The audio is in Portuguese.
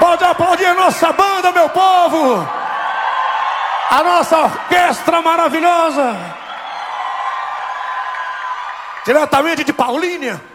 pode aplaudir a nossa banda, meu povo. A nossa orquestra maravilhosa. Diretamente de Paulínia.